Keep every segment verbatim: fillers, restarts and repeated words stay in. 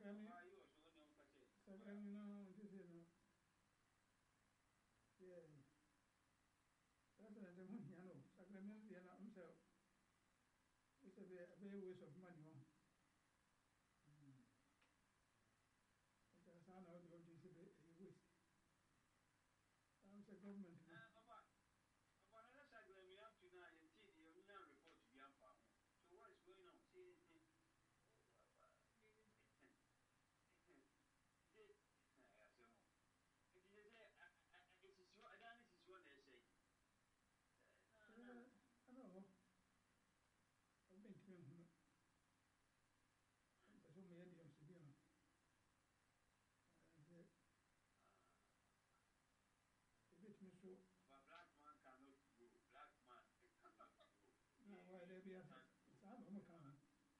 Sagrami, Sagrami, no, this is no. Yeah. That's what the money, you know. Sagrami, you know, himself. It's a very waste of money, huh? That's how now the this is a waste. I'm the government. I don't know. I've been to him. There's so many idioms to be on. A bit me so. Now, why there be a some of them come.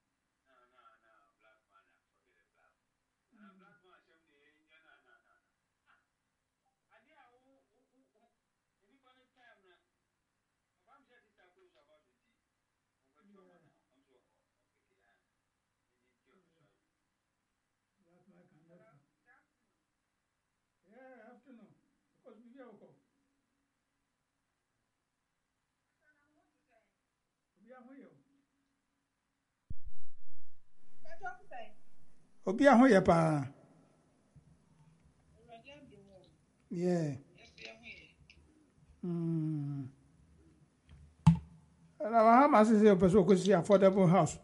Black man cannot. Yeah, afternoon. Because we are okay. We are here. Obi aho ye pa. Yeah. Hmm. Now how much is your person could see affordable house?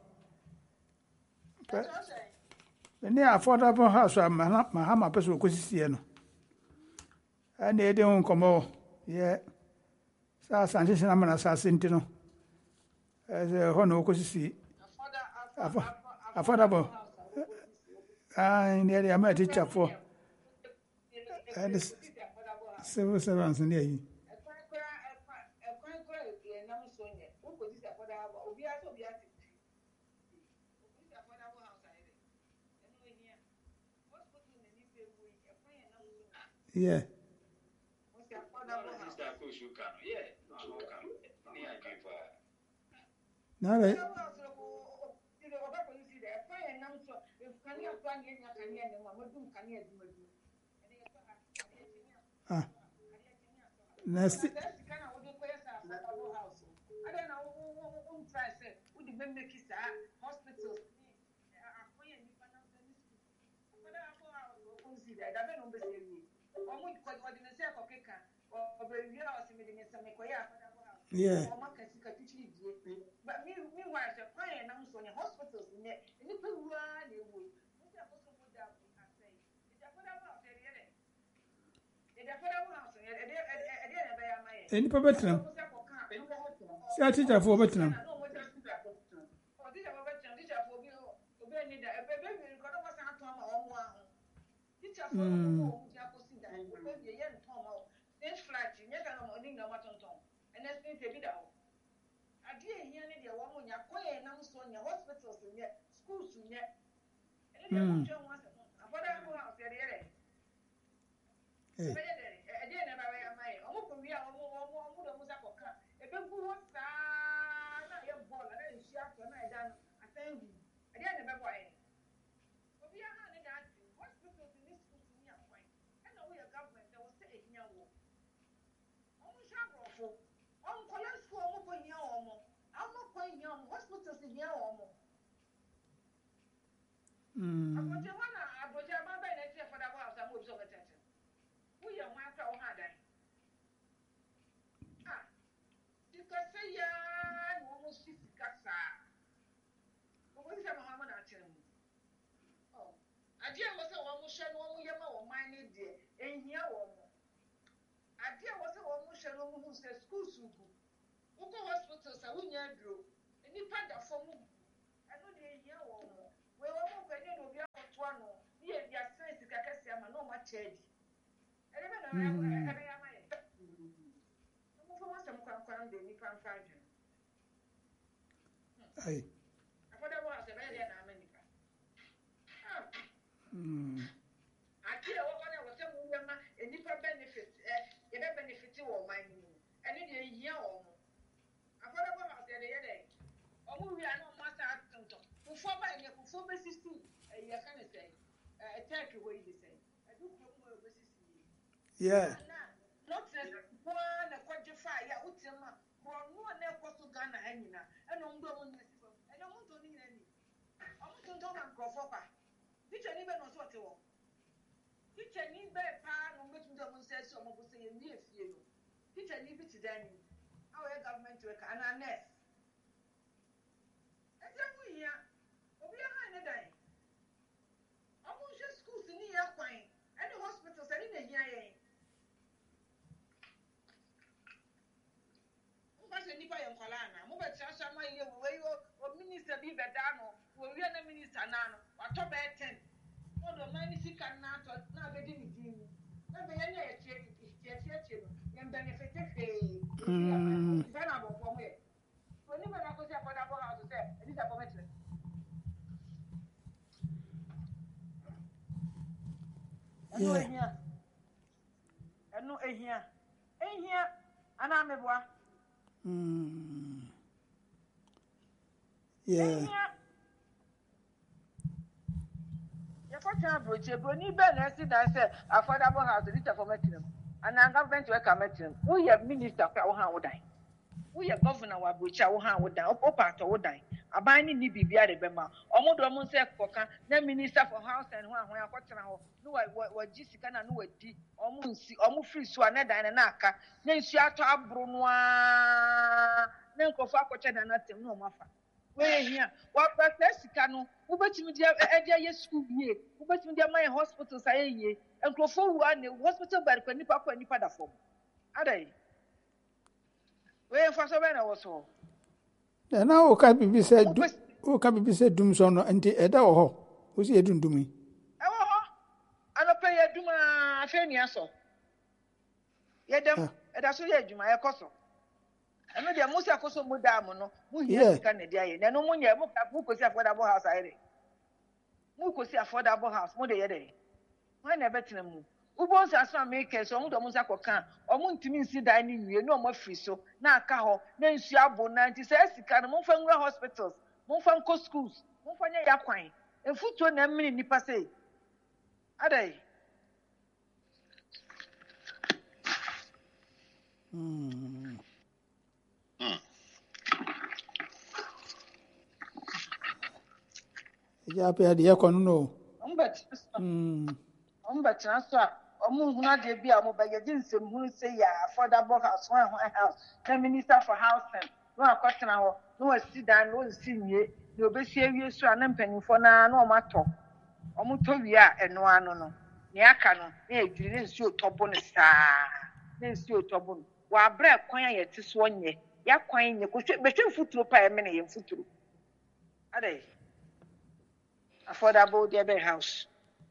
The near affordable house my my hammer person could see no. And they don't come over. Yeah. Sa santi na mana sa sentino. As a hono could see. Affordable. Ah, near the American teacher for. And civil servants near you. Yeah. Now, right? Ah. Next. Yeah. But meanwhile, the client and so in hospitals in it, and you put one, you would. What's that also put that I say? It's a put up out there, it's a put up house, and I didn't buy my Any problem? See, I teach her for Vietnam. Oh, this is a veteran, this is for you, to be in there, a baby, you got over some time or one. This is for who you are posting that, baby, a young Tom, then flat, you never know, no matter, and that's been a bit out. I didn't hear any of one when you're quiet and I'm so in your hospitals in yet, schools in yet. And if you don't want to, what I go out there, I didn't never wear my own. We are almost a cocker. If you go outside, I am born and she after I done. I thank you. I didn't never buy any. But we are having that hospitals in this school to me a point. And the way a government that was saying, you know, almost sharp. I'm calling school, I'm going here. I'm not going here. Hospitals in here. Hmm. I'm going to one. I'm going to my bed and for the house. I'm going to attention. We are one crowd hard. Ah, you can say, yeah, almost fifty cassa. But what is a Muhammad at him? Oh, I dear was a woman, shall one yama or mine, dear, and here woman. I dear was a woman, shall one who says school soup. Who go hospitals, I wouldn't do. And you find a form. I know the year or more. Well, I'm going to be able to know. Here, the sense is like I say, I'm no much edge. I don't know. I am. I'm for some crown, the Nippon Fountain. Aye. I thought I was a very America. Hmm. I tell what I was saying, and Nippon benefits, a benefit or mine. And in a year or more. I thought I was the other day. Oh, we are not master. Before my sixteen, you can say. attack where you say. I do come where we see. Yeah. Not one a quadra fire, Utima, or no one else to Ghana hanging, and on the one I don't want to need any. I want to talk and Crawford. Which I never know what you want. Which I need by pan on which the one says some of us say, near few. Which I need it to Danny. Our government work and a nest. And then we here, we are high day. I want your schools in the airplane, and the hospitals are in the year. Nipa yankwalana mo be transfer ma ye we yo o minister bi be dano wo wi na minister na no wa to be ten mo do mani sika na to na be di ni din na be ye na ye tie tie tie tie no ye benefit fe mm be na bo mo ye so ni be na ko se akoda bo house se e di for metre eno ehia eno ehia ehia ana meboa. Mm. Yeah. You got to approach a brony balance and say, affordable house, little for Metinum. And I'm government to come at him. We have minister for our would die. We have governor, which our hand would die, or part or would die. A binding need be the Bema. Almost almost said, Coca, then minister for house and one where I got now. No, what Jessica and no, almost almost free swan and anaka. Then she had to have Brunois. Then Cofa and nothing, no maffa. Where here, what Jessica no, who bet me dear Edia school ye, who bet me dear my hospital say ye, and Crawford one hospital by the Penny Papa and Nipada form. Are they? Where for so many was so? Now, o can be said, o can be said, doom son, and the Eda or who's here doing to me? Oh, I don't pay a Duma Fenia so. Yet, that's what you my apostle. I know the Musa Coso Mudamono, who here Canadian, and no one yet who could see affordable house. I who could see affordable house, more day. Why never tell them? Who wants us to make a song to Musako can, or want to mean see dining, you know more free so. Now, Caho, then she abo ninety says, can move from hospitals, move from co schools, move from your quine, and foot to a minute nipa say. Are they? Hmm. Yeah, I the aircon no. Um, but, um, but transfer. Omu huna de bia mo ba yedi nsem hu say ya affordable house one house the minister for housing no akotena ho no asi dan no si nwie no obesi awie so ana mpanimfo na na o mato omu to wi a eno ano no ne aka no na edwiri ne nsi otobo ne saa ne nsi otobo wa bra kwan ya ti so nye ya kwan nye ko betwe futuro pa eme ne ye futuro ade affordable de house.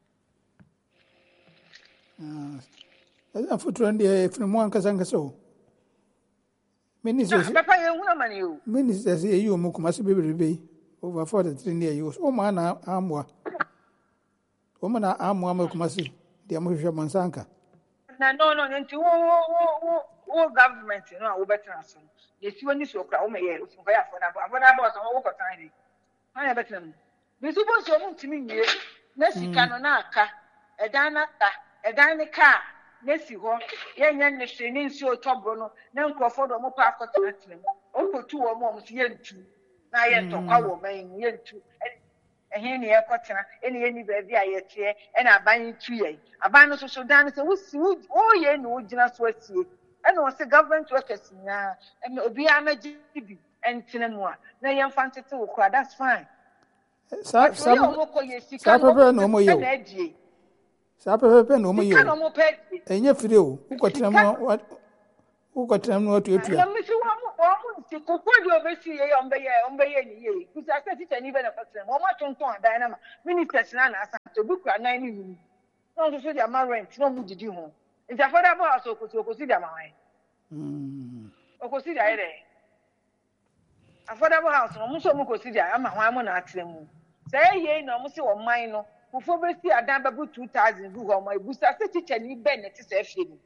Ah, futuro ndiye from one kasanga so. Minister, papa ye huna mani yo. Minister say you mo kuma se bebere over forty-three years. O ma na amwa. O ma na amwa mo kuma se dia mo hwehwe monsanka. Na no no nti wo wo wo wo government no wo better so. Ye si woni so kra wo me ye so ya for na for na boss wo ko tan ni. Ha ya better no. Bi so bo so mo ntimi nwie na sika no na aka. Edan na ta, edan ne ka na si ho. Ye nya ne hwe ne nsi otobro no na nkrofo do mo pa akotena tene. O ko tu wo mo mo se ye ntu. Na ye tokwa wo man ye ntu. Ehe ne ekotena ene ye ni baabi a ye tie ene aban tu ye aban no so so dan se wo si wo ye ne wo gina so asie ene wo se government workers nya ene obi amaji bi entene no a na ye mfa ntete wo kra that's fine sa sa sa pepe no mo ye sa pepe no mo ye enye fire o ukotena mo ukotena mo atu etu ya misi wa mo wa mo ti ko ko di obesi ye ombe ye ombe ye ni ye kusa se teacher ni be na fasem mo ma tonton adan na ma ministers na na asa to bi kura nine ni wi no so so dia ma rent no mu didi ho nti affordable house okosi okosi dia ma wan mm okosi dia ere affordable house no mo so mo kosi dia ama wan mo na atrem mu say ye no mo se wo man no fofo be si adan babu two thousand bu ho mo ebusa se teacher ni be na ti se afie ni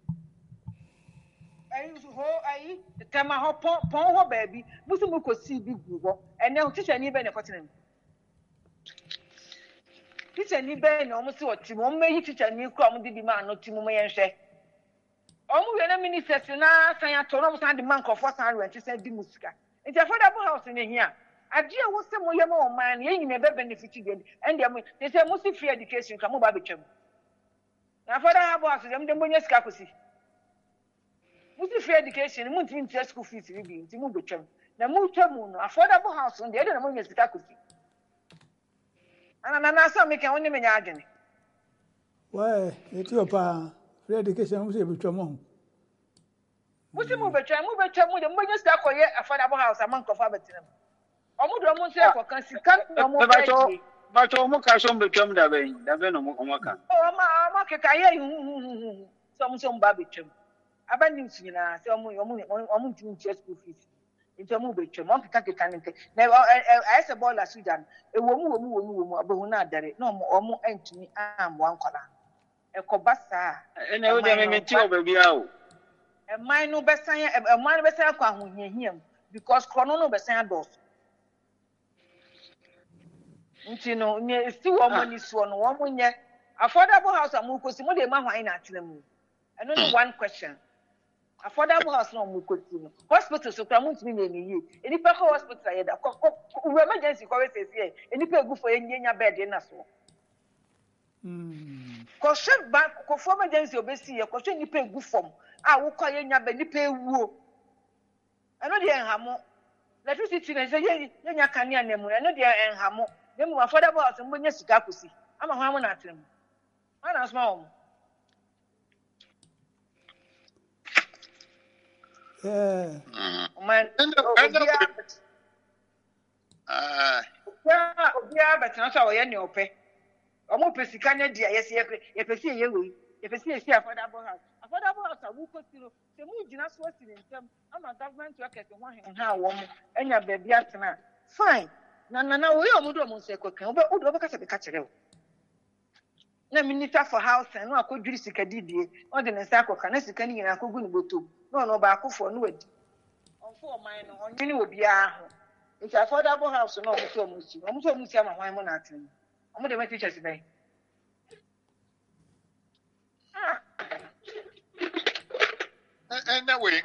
I ho ai tema ho pon pon ho baby musu mu ko si bi gu ho ene teacher ni be na kotenam teacher ni be na omo si oti mo meyi teacher ni kura omo di bi ma no ti mo yen hwe omo we na ministers na san ato no san de man crofo san rent say di musika nti affordable house ni hia ade a wo se mo ye ma o man ye nyine be benefit dem and dem they say mo si free education ka mo ba betwam na affordable house dem dem bonya sika kosi mo si free education mo ntimi ntia school fees ni bi nti mo betwam na mo twam no affordable house no de na mo nya sika kosi ana na na so me kan woni me nya adwene why etiopa free education mo se betwam ho mo si mo betwam mo betwam mo de mo nya sika koye affordable house among kofa betinam omo do mo se akokan sika no mo bacho bacho mo ka so betwam da ben da ben no mo ka o ma ma ke ka ye so mo so mba betwam abani nyina se omo omo omo ntimi ntia school fees nti omo betwam mo ka ke kan nke na I say ball asujan e wo mu wo mu wo mu wo mu abahu na adare na omo omo antimi ambo ankola e ko basa e na o de me menti o ba bia o e man no besan e man no besan kwa ahohiahiam because krono no besan ados nti no nye si wo mo ni so no wo mo nye affordable house amu kosi mo de ma hwan na atena eno no one question affordable house no mo kosi no hospital so kramu ntimi na niye eni pa ko hospital ye da ko emergency ko we sese eni pa egu fo ye nya bed na so mm ko she ba ko fo emergency obesi ye ko she ni pa egu fom a wo ko ye nya bed ni pa ewuo eno de enhamo electricity na say ye nya kanea na mu eno de enhamo dem affordable house mbo nya sika kosi ama hwan mo na atena mu ana asma o yeah man ah ya obia betena so ye ne ope omo pesika ne dia yesi ye pesi ye we ye pesi ye si affordable house affordable house awu kosi no se mu gina so asiri ntem ama government workers ho hen ha wo mo enya ba bia atena fine na na na wo ye omo do mo se kokan obe odo obe kasa be ka kire wo na minister for house no akodwiri sika didie o de ne sa kokan na sika ni nyina akogu ni botom no no ba akofo no wadi onfo o man no onwini obi aho it's affordable house no omo so omo si omo so omo si ama hwan mo na atena omo de ma teachers dey anyway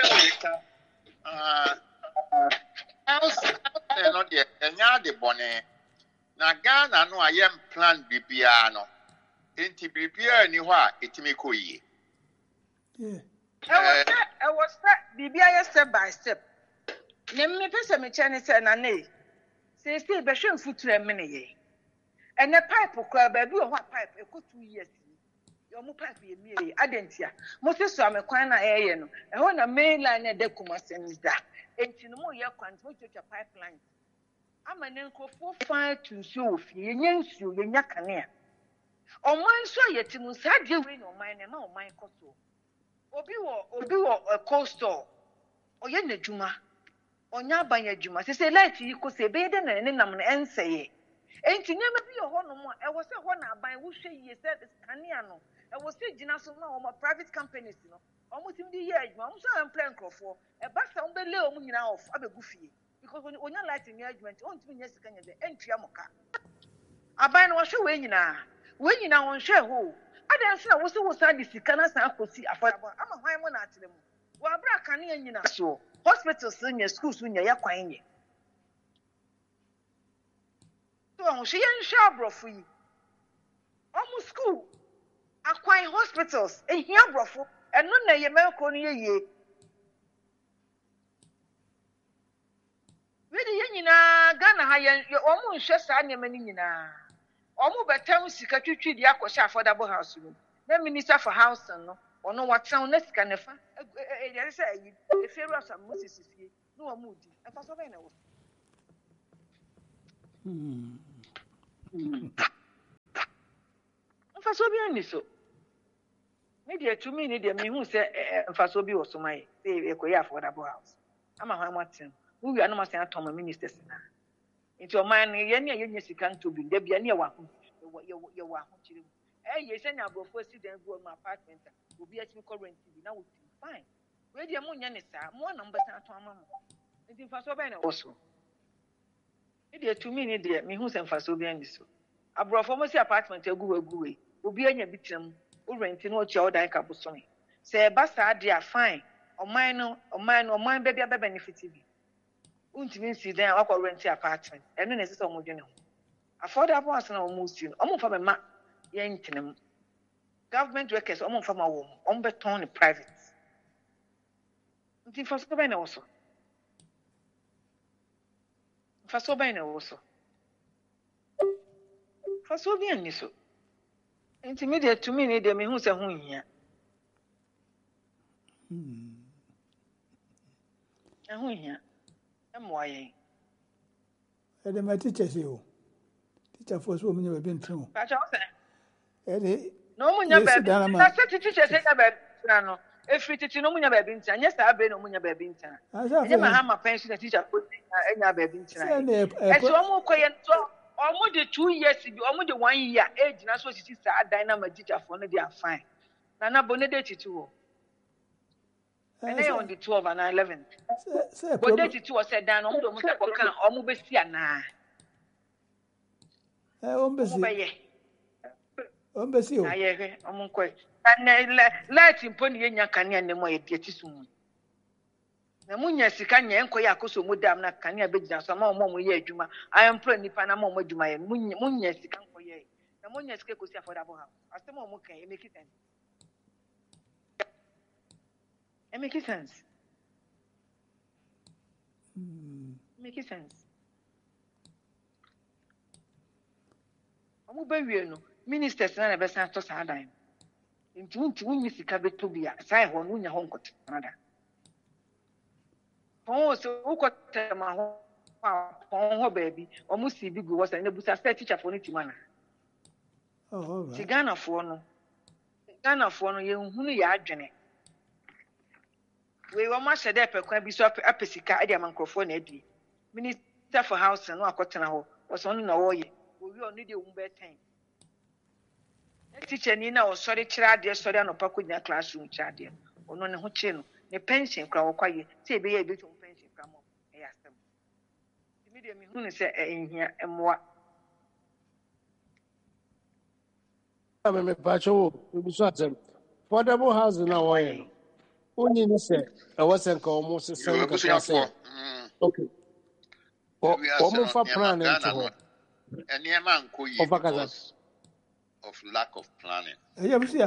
ah house no de enya de bone na Ghana no ayem plan bibia no enti bibia ni ho a etimi koyie yeah I was that I was that bibia step by step ne me pese me chene se na ne se se be hwe mfuture me ne ye ene pipe kwa ba bi o ho pipe e ko two years yo mu pipe ye mie adentia mo se so amekwan na eye no e ho na main line e de kuma senza enti no mo ye kwan mo chocha pipeline ama ne nkofo fan to nsuo ofie ye nya nsuo ye nya kanea oman so yetimu sadie we no oman ne ma oman koso obi wo obi wo coastal oye n'adwuma onya aban adwuma se se light yi ko se be de na ne nam na enseye enti nyema bi yo hono mo e wo se ho na aban wo hwe yi se kanea no e wo se gina so na o private companies no o mo tim di ye adwuma o so employ nkrofo e ba sa o be le o mo nyina off abegu fie because when onya light in management o ntimi nya sika nya de entua moka aban no wo hwe we nyina we nyina won hwe ho adanse na wo se wo sa di sika na sa akosi affordable ama hwan mo na atene mu wo abra kanea nyina so hospitals nya schools nya ya kwan nye so on she yen shabrofo yi omu school akwan hospitals e hia brofo eno na ye menko no ye ye we di ye nyina Ghana ha ye omu nhwe sa na mani nyina omu betam sika twitwi di akosha affordable house room na minister for housing no ono watan na sika nefa e ye say ayi e feru asam Moses fie no omu di e fa so be na wo mm mfa so bi ani so media to me ni de me hu se mfa so bi wo so mai say e koyi affordable house ama hwan matin wo wi anu masen atoma ministers na nti o man ye ne ye nya sika ntobi da bia ne ye wa ho ye wa ho kire mu eh ye se nya brofo student go my apartment obi atimi current bi na wo fine we de mu nya ne sa mo na mbasa ato ama mo nti mfa so be na wo so media to me ni de me hu se mfa so bi ani so Abrofo mo si apartment egu egu we. Obi anya bitim. O rent no chi odan ka bosome. Se ba sa dia fine. Oman no, oman no, oman baby be benefit bi. Untimi si dan akọ rent apartment. Eno na sese omo dwene ho. Affordable house na omo si no. Omo fa be ma ye ntinem. Government workers omo fa ma wo. Omo be turn ni private. Nti fa so be na wo so. Fa so be na wo so. Fa so bi ani so. Nti me de to me ne de me hu se hu hia. Hmm. Hu hia. Emo ayen. E de my teacher say o. Teacher for so many be ntrim. Ba cha o se. E de No munya ba. Na se teacher say na ba na no. Efri titi no munya ba bi ntia. Nya sa be no munya ba bi ntia. Nya ma ha ma pension na teacher ko enya ba bi ntia. E so omo koye nto omo de two years bi omo de one year age na so sisi sa dynamic teacher for no dey fine. Na na bo ne dey titi wo. And they on the twelve and eleven. But that it was said down on the most of Omubesia. Eh, Ombesi. Ombesi. I am quite. And let him put in your canyon and more soon. The Munya Sikanya and Koyakoso Mudam Nakanya Bidja, some more year Juma. I am praying Panama Juma and Munya Sikan for ye. The Munya Skakosia for Abraham. As the moment can make it end. It makes sense. Mm. Make sense. Omo ba wie no ministers na na be san to sa dan. Nti unti unyi sika beto bia sai ho no nya ho nkot nada. Pon so ukota ma ho pon ho ba bi omo si bi go wasa na busa say teacher for no timana. Oh, all right. Ti Ghana fo no. Ghana fo no ye hunu ya adwene. We were much a day per quite be so apesica, Eddie Mancrophone Eddie. Minister for House and no cotton was only no way. We all need a umber time. Teacher Nina or sorry child, dear sorry, no pack with your classroom child, or no hochino, the pension crowd quiet, say be a bit of pension come up. I asked them. Immediately, who say in here and what? I mean, Pacho, we be shot them. Affordable housing now, why? Only ni say I wasn't almost seven percent. Okay. Omo fa plan into ho. Any man ko yi because of lack of planning. Eh, yeah, we see.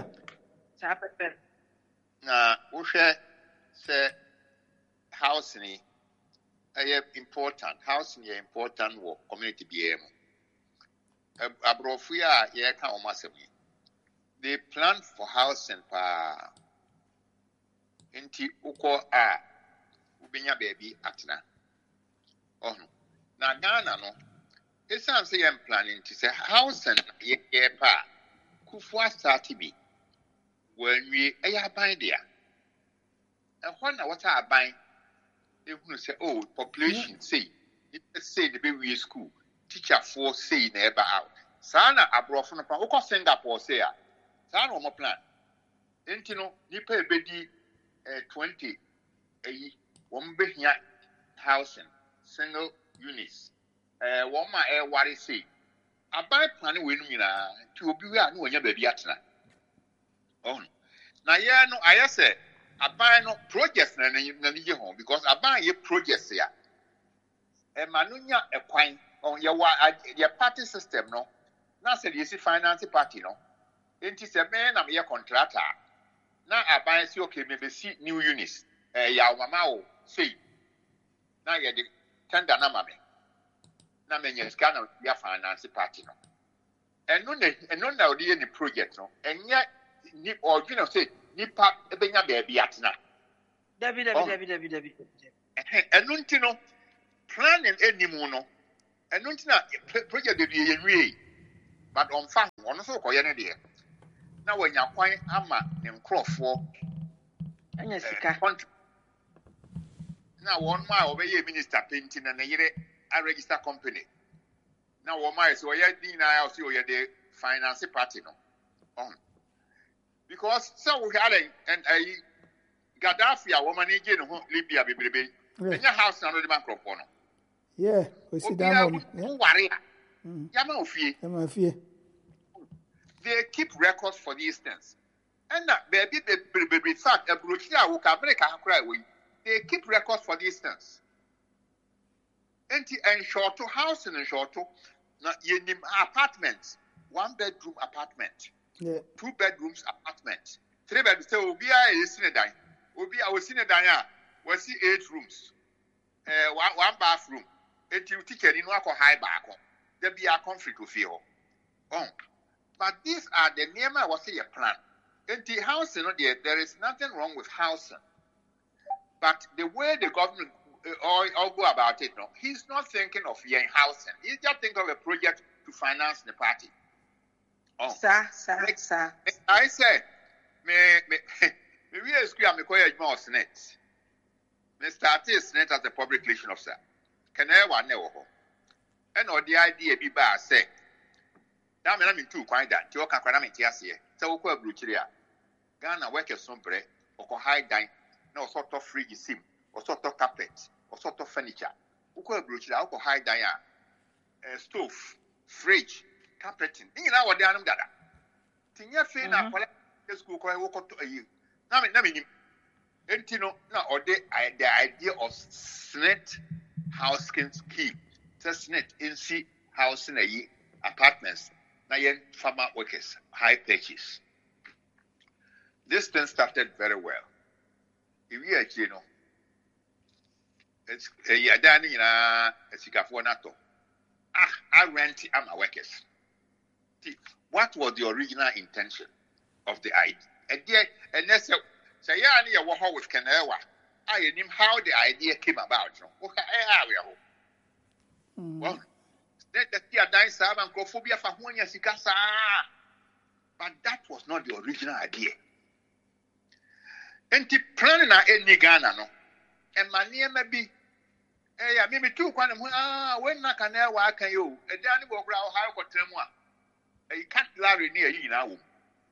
Na wo hwe say house ni eh important. House ni important wo community bi em. Abrofu ya ye ka o masem. They plan for housing pa Inti uko a ubenya baby atena. Oh na Ghana no. Esan say am planning to say house and ye ye pa kufu start bi. When we eya ban dia. And when na what a ban they who say oh population say it say the baby school teacher for say na eba out. Sana abrofo no pa uko Singapore say a. Sana o mo plan. Enti no nipa ebedi Uh, twenty a one behia housing single units. Uh, one my air what is say. I buy planning when you know to be no when you baby atna. Oh, now yeah, no, I say I buy no projects na na home because I buy your projects here. A manunya a coin on your your party system no. Now say you see finance party no. Ain't it a man I'm your contractor. Now I buy see okay maybe see new units. Eh ya mama o say. Now you the tender na mama. Na me nyes kana ya finance party no. Eno na eno na odi any project no. Enya ni or you know say nipa ebenya baby atena. Dabi dabi dabi dabi dabi. Eh eno nti no planning enimu no. Eno nti na project dey ye nwie. But on fa ono so koye ne de. Na wanya kwan ama ne nkrofo anya sika na won ma obeye minister painting na yire a register company na wo ma so ye din na ya so ye the finance party no on because so we had and a Gaddafi a woman ige no ho Libya bebrebe enya house na no de bankrofo no yeah we see that one yeah ware Yama ofie. Yama ofie. They keep records for these things. And that baby, the baby fact, a brochure who can break a cry with. They keep records for these things. And short to house and short to apartments, one bedroom apartment, yeah. two bedrooms apartment, three bedrooms. So we are a Sinadine. We are a Sinadine. We see eight rooms, uh, one, one bathroom. Eight you ticket in one high back. There be a conflict with you. Oh, but these are the name I was say a plan. In the housing, there is nothing wrong with housing. But the way the government uh, all, all go about it, no, he's not thinking of your housing. He's just thinking of a project to finance the party. Oh, sir, sir, like, sir. I said, me, me, me, we are screaming, me call you more Senate. Me started Senate as a public relation officer. Can I want never home? And all the idea be bad say. Now me I'm in two quite that. You can cram it yes here. So we call blue chiria. Ghana work a sombre or high dine. No sort of fridge sim, or sort of carpet, or sort of furniture. Uko brush la uko high dia, stove, fridge, carpeting. You know what they are dada. Tinya fe na kola school ko woko to ayi. Na me na me nim. Entino na ode the idea of Senate house scheme. So Senate in see house in ayi apartments. Na yen farmer workers high purchase. This thing started very well. If you are Chino, it's a Yadani, a Sikafonato. Ah, I rent my workers. What was the original intention of the idea? And yet, and that's a Sayani, a war with Kanewa. I knew how the idea came about. Well, let the Tiadine Sab and Cophobia for Hunya Sikasa. But that was not the original idea. Enti plan na eni Ghana no e manie ma bi eh ya me metu kwa ne ho ah when na kan e wa kan yo e da ni bo kura o ha ko tremu a e cat lari ni ayi na wo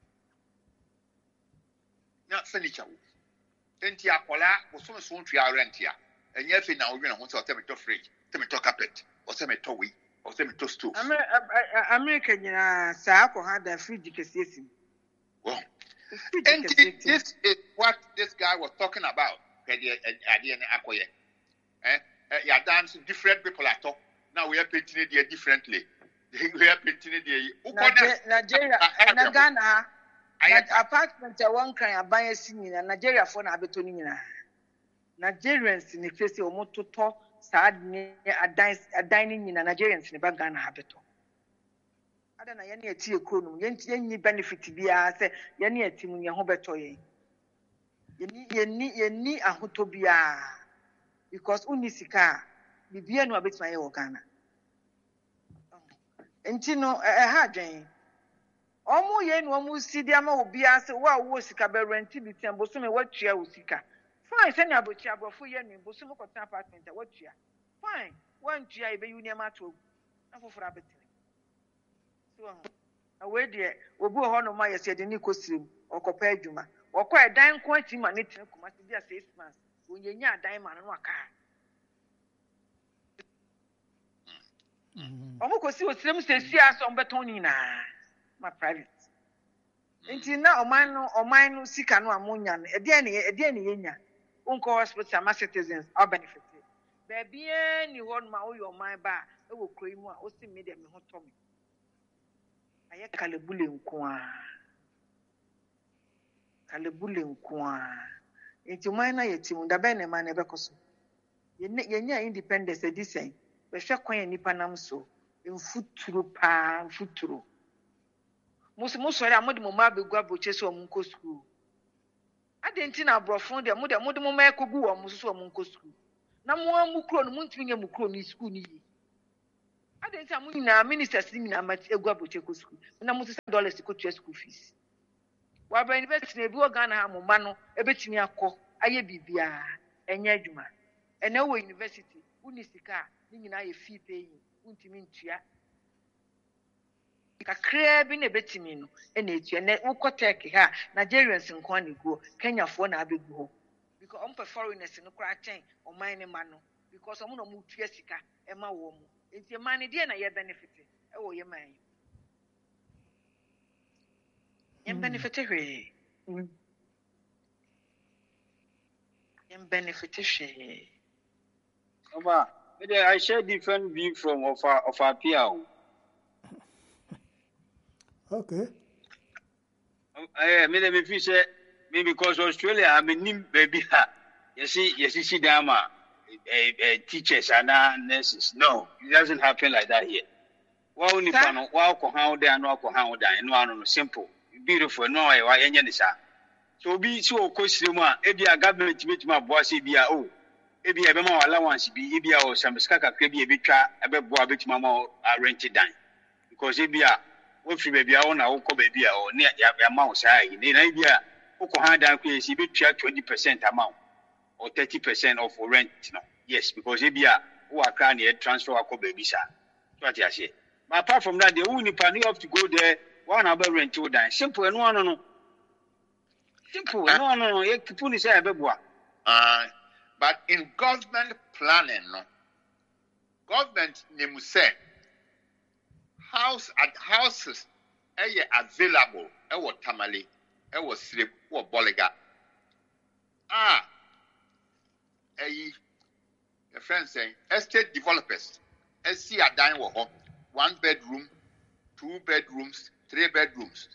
na furniture wo enti akola wo so so ntua rent ya enye fi na wo hwe na ho so tell me to fridge tell me to carpet or tell me to we or tell me to stove America nyina sa ko ha da fridge kesiesim. Well, and this is what this guy was talking about. Eh, yeah, dance different people at all. Now we are painting it differently. We are painting it. Nigeria, Ghana, apartment one kind of buy a Nigeria for Abetonina. Nigerians in the face of Moto, sad, a dining in a Nigerians in the Ghana habitat. I don't know any tea economy, any benefit be as any a team in your hobetoy. You need a hotobia because Unisika, Bibian will bet my organa. And Tino a hard drain. Almost yen one will see the amount be as well was Sika rented and Bosume what chair was Sika. Fine, send your butcher for yen in Bosumo apartment. What chair? Fine, one chair be union matter. And for rabbit. Away dear, we go on my said the Nico stream or compare Juma or quite dime quite him and it must be a six months when you're not diamond and waka. Oh, because see what Slim says, see us on Betonina, my private. Until now, mine or mine, Sikano Amunian, a denny, a denny, Uncle hospital, my citizens are benefited. Baby, you want my oil on my bar, it will cream more, or see me them hot Tommy. Aye kalebule nkwa kalebule nkwa enti man na yetim da ben man na bekoso ye nya independence edisen be hwe kwan nipa nam so mfuturo pa mfuturo musu musu ra modi mo ma begua boche so mo nko school adenti na brofon de mo de mo de mo ma ekogu wo mo so mo nko school na mo amu kro no mo ntimi nya mo kro ni school ni yi adenti amu na ministers ni na mat egua boche ko school na mo six dollars ko to school fees wa ba university na bi o Ghana ha mo ma no ebetimi akọ aye bibia enye adwuma ene wo university unisika ni nyina ye fee pay untimi ntua kakra bi na ebetimi no ene etua na ukotek ha Nigerians nko na go Kenya fo na abegu ho because on foreigners no kra chen o man ne ma no because omo no mu tua sika e ma wo mu It's your money, dear, na ye benefit. Oh, your man. Yen benefit he. Yen benefit she. Oba, I share different view from of our of our P R. Okay. Eh, me me fi say me because Australia I mean baby ha. You see, you see, see them uh, uh, teachers and uh, nurses. No, it doesn't happen like that here. Why only fun? Why go how they are not go how they are. No, no, simple, beautiful. No, why any of this? So be so question ma. Ebi a government meet ma boss ebi a oh. Ebi a be ma allowance be ebi a o some skaka ebi ebi twa ebe boa beti ma ma rent down because ebi a we free baby a na wo ko baby a o ne ya ma o sai ne na ebi a wo ko hand down kwesi ebi twa twenty percent amount or thirty percent of rent no yes because ebi a wo akra na transfer akọ baby sa so ati ase but apart from that the who nipa you have to go there one about rent you down simple no no no simple no no no e people ni say ebeboa uh but in government planning no government name say house at houses eh available eh wo tamale eh wo slip wo boliga ah eh the friend saying estate developers eh see a dine wo ho one bedroom two bedrooms three bedrooms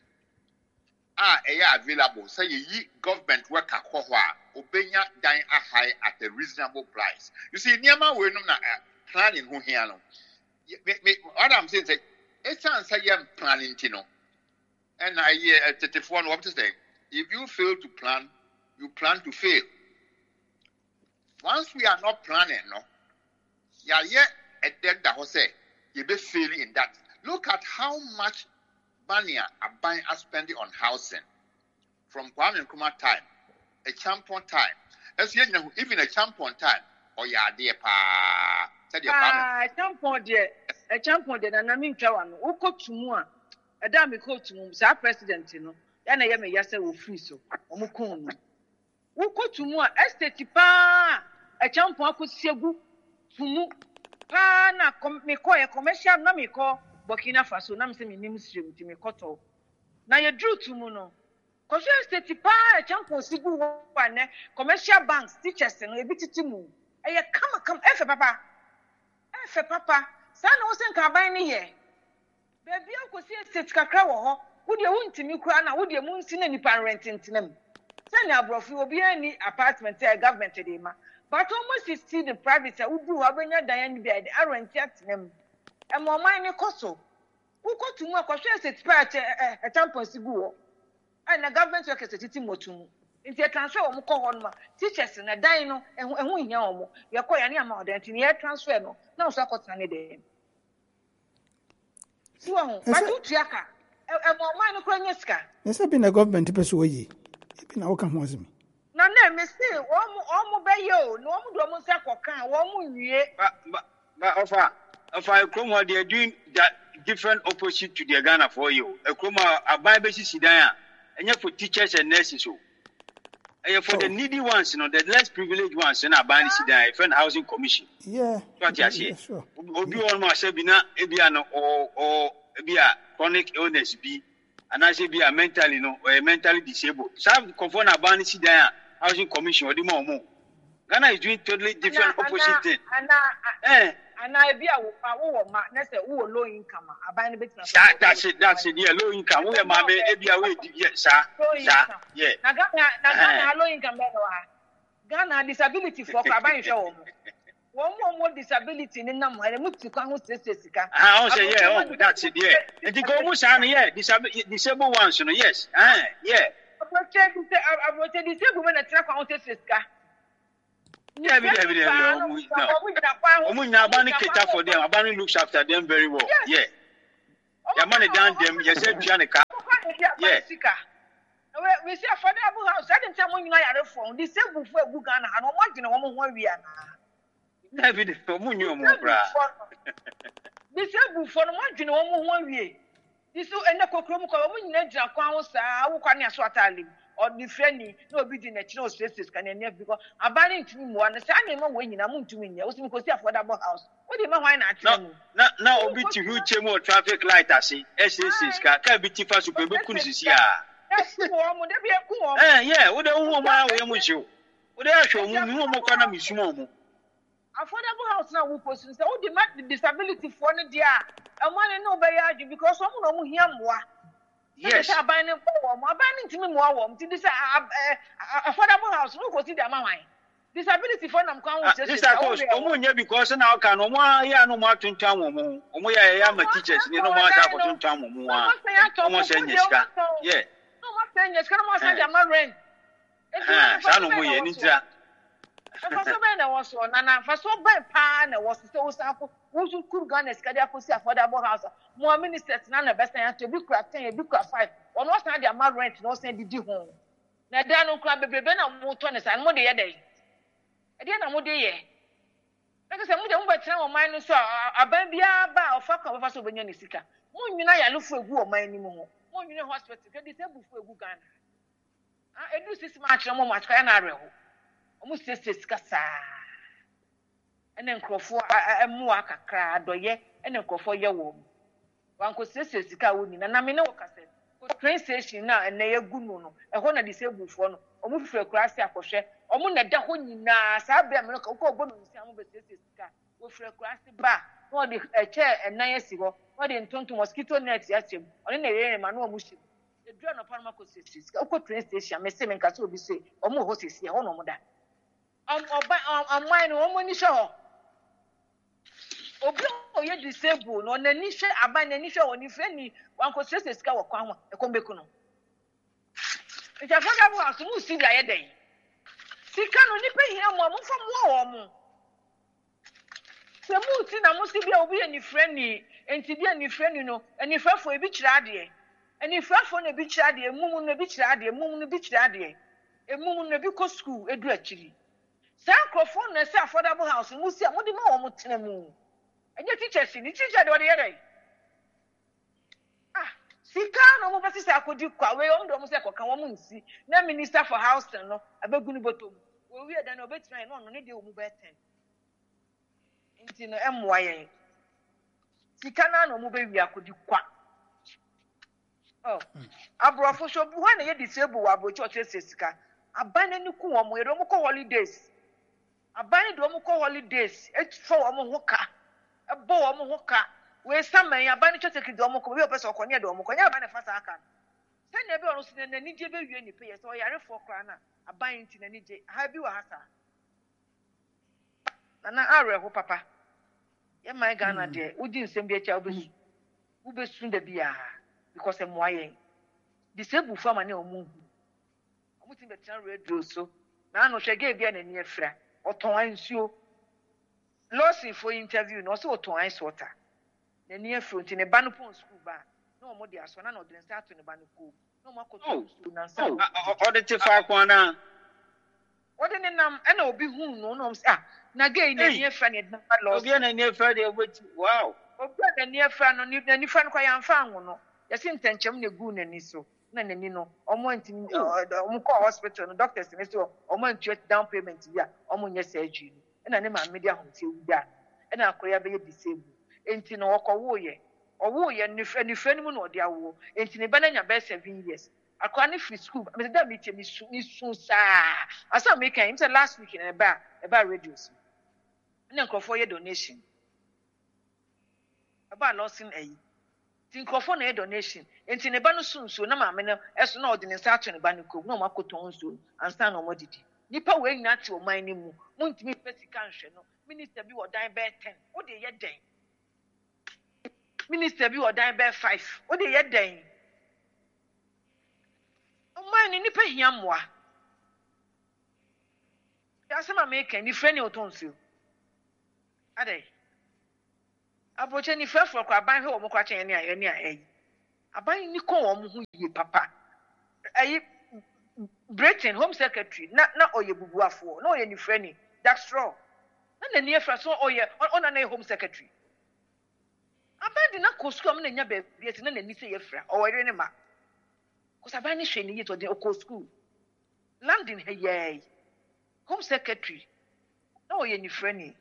ah eh available say yi government work akọ ho a obenya dine a high at a reasonable price you see niama we no na planning ho hia no me, me, what I'm saying say it's an say planning tino and I hear uh, thirty-four what to say if you fail to plan you plan to fail once we are not planning no yeah yeah at that that say you be failing in that look at how much money are buying are spending on housing from Kwame Nkrumah time a champion time as you know even a champion time or yeah dear pa said your ah champion there a champion there na me ntwa wa no ukotumu a eda me kotumu sa president no ya na ye me yase wo free so omukun no ukotumu a estate pa a champion akosiegu tumu pa na me ko e commercial na me ko Burkina Faso na me se me nim stream ti me koto na ye drew tumu no cause estate pa a champion sigu wa ne commercial banks teachers no e bititimu e ye kama kama efe papa efe papa sana wo sen ka ban ne ye baby akosi estate kakra wo ho wo de wontimi kura na wo de mu nsi na nipa rent ntinam sani abrofi obi ani apartment e government dey ma but almost see the private wo du abenya dan ni bi e rent atinam e mo man ni koso wo kotumu akoso estate pa e tampon sigu wo na government work estate ti motumu nti transfer wo mko ho no ma teachers na dan no ehu hia wo mo ye ko ya ne ama odan ti ne transfer no na wo so akotana ne dem si wo ba tu tuaka e mo man no kro nya sika e se bi na government pe so oyi e bi na wo ka ho azimi na na me se wo mo o mo be ye o no mo do mo nsa kokan wo mo nwie ba ba ofa ofa ekrom they are doing that different opposite to the Ghana for you ekrom abai be sisi dan a enya for teachers and nurses so eh for oh. the needy ones you know the less privileged ones na ban si dan a friend housing commission yeah what you say obi on ma say bi na e bia no or or e bia chronic illness bi and I say bia mentally no or mentally disabled so conform na ban si dan a housing commission or the more more Ghana is doing totally different ana, opposite thing ana, eh ana bia wo wo ma na say wo low income aban no betina that that's it that's it yeah low income wo ma be e bia we di sa sa yeah na Ghana na Ghana low income be no ha Ghana disability for aban hwe wo mo wo mo mo disability ni nam ha mu ti kwa ho sese sika ah o say yeah oh that's it yeah and the go mu sa no yeah disabled ones you know yes ah yeah protect the disabled when na kwa ho sese sika yeah, we have it. Omunya abani cater for them. Abani looks after them very well. Yeah. Your money down them. You said Janica. Yeah. We see affordable house. I didn't tell you I had a phone. Disabled for a book and I don't want to know where we are now. Have it for Munyo Mubra. Disabled for one to know where we are. This is a Kokrom, Naja, Kwanza, Ukania Swatali. or the friendly no be the natural stresses can never because abandoning to me one say na we nyina mu ntumi nya we because affordable house what dey ma why na no na na obi ti hu chemo traffic light ase S S ka ka bi ti fa super be kunu sisi a eh yeah we dey hu mo a we mu chiw we dey ahwe mu mi mo kwa na misumo mu affordable house na we post say o dey make the disability for no dia e money no be ya because some no mu hia moa yes abandoning for mo abandoning ntimi moa wo mti dis affordable house no go see the amount disability for nam kan wo say this course omo nya because na aka no mo ya no mo atuntan wo mo omo ya ya ma teachers ni no mo aka atuntan wo mo a omo say nyesika yeah no mo say nyesika no mo say the amount rent eh sa no mo ye ni tira fa so be na wo so na na fa so be pa na wo so wo sa ko wo so kur Ghana sika dia ko si affordable house mo ministers na na best ya to bi kura ten bi kura five ono san the amount rent no san didi ho na da no kura bebrebe na mo to ne sa mo de ye dey e dey na mo de ye like say mo de mo ba tira o man no so aban bia ba o fa kwa fa so benya ne sika mo nwina ya lufu egu o man ni mo ho mo nwina hospital ke disable fu egu Ghana ah edu six months mo ma twa na areho omo sese sika saa ene nkrofo emu akakra adoye ene nkrofo ye wo wan ko sese sika wo ni na me ne wo kase ko train station na ene ye gu no no e ho na disable fo no omo fifre kurase akohwe omo na da ho nyina saa be me no ko obo no nsi amo be sese sika wo fifre kurase ba no de eche enan esi ho no de ntonto mosquito net ya chem oni na ye ma no omo shi edura no parma ko sese sika ko train station me se me nka se obi se omo ho sese ho no mo da um oba um mine omo ni sho obi o ye disable no na ni hwe aba na ni hwe woni fre ni wan ko stress sika wo kwan ho e ko beku no nti afoga bo aso mu si dia ye den sika no ni pe hia mo mo fo mo wo mo se mu ti na mo si bia obi ye ni fre ni enti bia ni fre ni no eni frafo e bi kira ade eni frafo na bi kira ade mumu na bi kira ade mumu na bi kira ade emumu na bi ko school edu akiri sa microphone na say affordable house mu si amodi ma wo mo tena mu enye teachers ni teacher de wo de yere ah sika no mo besi sa akodi kwa we o ndo mo say kokan wo mu nsi na minister for housing no abegu ni botom we wi eda na obetima no no ne de wo mu be ten nti no emwa yen sika na no mo be wi akodi kwa oh abrofo so bu ha na ye disable wa abrocho chese sika abane ni ku wo mo ye do mo ko holidays abani do mo ko holidays e fo wo mo hoka e bo wo mo hoka we saman abani choteki do mo ko bi o pese okonye do mo konye abani fasa aka se na be onu sine na nije be wie ni pe ye so yare fo kra na abani nti na nije ha bi wa hasa na na are ho papa ye mai Ghana de udi nsem bi echa obesu ubesu nda bia because em waye disable fama na omu omu tin be tran radio so na no hwege bia na ni afra oton ansuo lossy for interview no so oton ice water na ni afro nti ne ba no pon school ba na omo de aso na no de start to ne ba no ko na omo akoto school na nsa o de te fa kwa na o de ne nam e na obi hu no no ah na gay na ni afra ne na lossy obi na ni afra de obeti wow obi na ni afra no ni ni fa no kwa ya mfa anwo no yesi ntenchem na gu na ni so na nani no omo nti omo ko hospital no doctors ni so omo ntu down payment ya omo nye surgery na ne ma media honte wuda na akoya be disable enti no okowo ye owo ye nifre nifre ni mu no de awo enti ne ba na nya be seven years akwa ni free school me da me che mi su mi su sa asa me kan im last week na ba e ba radios na nkofo ye donation aba losing ayi tinkrofo na donation enti ne ba no sunso na maame no eso na odi ne sa ato ne ba no ko na ma koton so ansa na mo didi nipa we nyina te o man ni mu muntimi pesika nhwe no minister bi wodan be ten wo de ye den minister bi wodan be five wo de ye den o man ni nipa hia moa ya se ma me kan ni frɛ ni otonso ade aboche ni fefo kwa ban he wo mokwa chen ni aye ni aye aban ni ko wo mo hu ye papa ayi Britain home secretary na na oye bubuafo na oye ni freni that's true na na ni efra so oye ona na home secretary aban di na ko school am na nya be bi na na ni se ye fra o were ni ma ko sa ban ni hwe ni ye to de ko school Landing hey home secretary no ye ni friend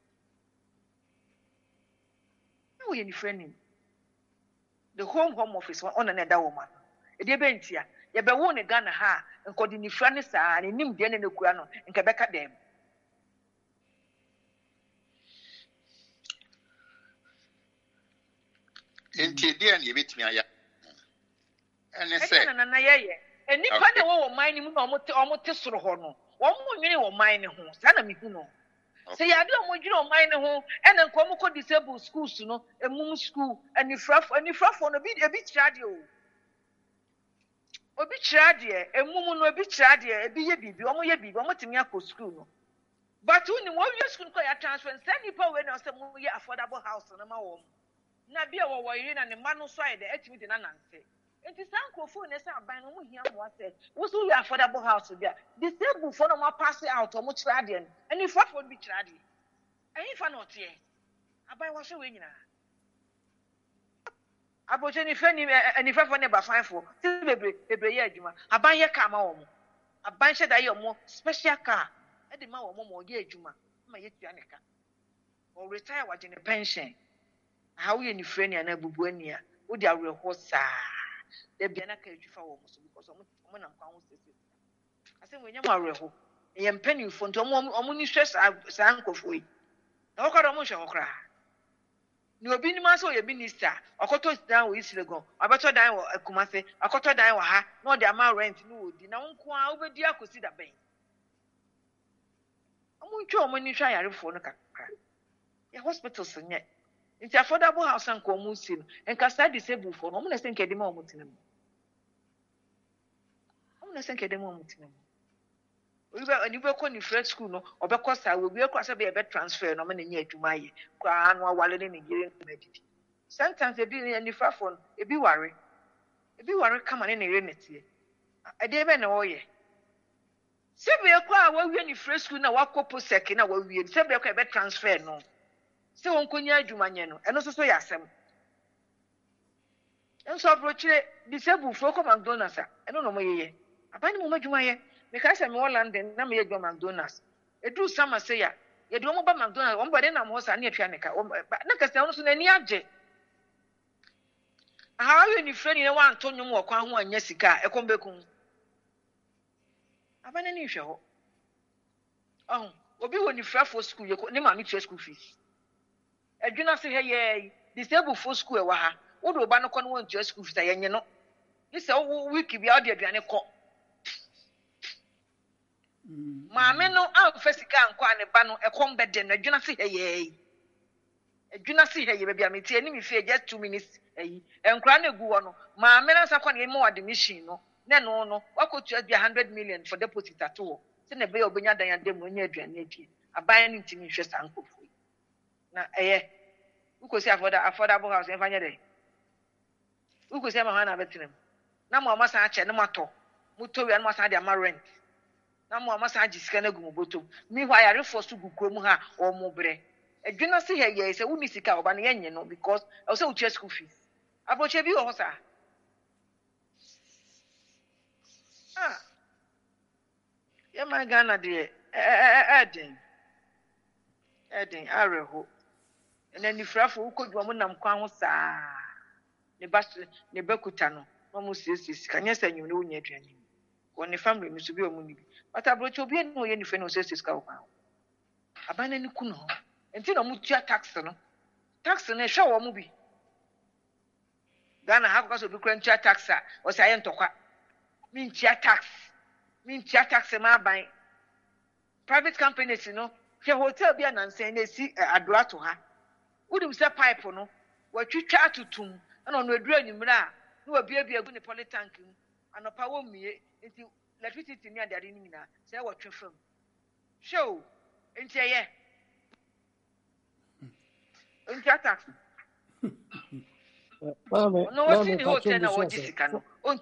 no ye ni friend the home home office on another woman e dey bentia ye be wo ne Ghana ha nkodi ni friend saa ne nim de ne nekura no nka beka dem enti de an ye betimi aya ene se na na ye ye enipa na wo wo man ni mu na omote omote soro ho no wo mo nwene wo man ni ho sa na mihu no se ya de omo dwire wo man ni ho ene nko mo ko disabled schools no emum school anifrafo anifrafo no bi ebi chirade o obi chirade emum no obi chirade ebi ye bibi omo ye bibi omo timi akọ school no but uni wo wi school ko ya transfer send nipa we na say mo ye affordable house na ma wo na bia wo wo yiri na ne ma no so aye de etimi de na nanse enti sankrofo ne say aban no mo hia mo ase wo so you affordable house bia disabled for no ma pass out omo chirade en ani frafo bi chirade ayi fa no tie aban wo so we nyina aboche ni fani ani frafo ne ba fine for ti bebre bebre ye adwuma aban ye ka ma wo mo aban she da ye mo special car e de ma wo mo mo ye adwuma ma ye tua ne ka o retire wa gene pension how ye ni frani na bubu ani a wo di awerho saa de bia na ka adwufa wo mo so because omo na nkwa ho sese ase mo nyam awerho ye mpani fo nto omo omo ni hwe saa saa nkofo yi na wo ka do mo hwe okra ni obi ni ma so ye minister okoto dan wo Isilegon abeto dan wo Akumase akoto dan wo ha na de ama rent ni odi na nko a obedi akosi da ben omo ntwe omo ni hwa yarefo no kakra ya hospitals nye nti affordable house an ko mu si no enka sta disabled for no omo na se nke de ma omo tinam omo na se nke de ma omo tinam obi ani be ko ni fresh school no obekọ sa we bi ekọ sa be be transfer no me na nya adwuma ye kwa anu awale ne Nigeria na didi sometimes e bi ni frafo no e bi ware e bi ware kama ne ne renetie e de be na wo ye se be ekọ a wa wie ni fresh school na wa kopo sek na wa wie se be ekọ e be transfer no se won ko nya adwuma nye no eno so so ya asem enso approachire disabled for ko McDonald's eno no mo ye ye abani mo madwuma ye because I'm all London, na me ye go McDonald's. E do sama say ya. Ye do mo ba McDonald's, o mbode na mo sa na atwa neka. Na kase ono so na ni age. How you ni friend ni wa antonyo mo kwa ho anya sika e kom bekun. Abana ni hwe ho. Oh, obi wo ni frafo school ye ko ni ma mi tue school fees. Adwuna se he ye disabled for school e wa ha. Wo do ba no ko no won tue school fees ayenye no. Ni se wo week bia o de aduane ko. Maame no amfa sika anko ne ba no ekom bede no adwuna se heye adwuna se heye be bia metie ni mi fie just two minutes eyi enkra na egu wo no maame na sakwa ne mo wade machine no ne no no wakotu bia one hundred million for deposit ato se ne be obenya dan yade mo nya aduane adie aban ni ntimi hwe sankofo na eye ukosi afforda affordable house en fanya de ukosi ma ha na betenem na mo amasa ache ne mato moto wi an masa de ama rent na mo amasa agisika na gumu botom mi hwa yare for so gukrom ha o mo bre adwuna se he ye se woni sika oba na yenye no because o se uche school fees aboche bi o sa ah ye ma Ghana de eh eden eden areho ena ni frafo ukodwa mo nam kwa ho saa ne bas ne bekuta no no mo sisi sika nyesa nyum ne wonya aduane ko ne family mi so bi o mu ni bi but abrocho obi no ye ni fe no sisi sika o abana ni ku no enti no mutua tax no tax no hwe wo mu bi Ghana ha ko so bi kura ntua tax a o say ntokwa mi ntua tax mi ntua tax ma ban private companies no hwe hotel bi ananse na esi adoa to ha udum se pipe no watwitwa atutum na ono adura nyimra a na wabia bia gu ne polytank mu anopa wo mie enti electricity ni adade ni nyina se watwe fam show enti eye enti tax Mama, no wasi ni hotel na wajisika no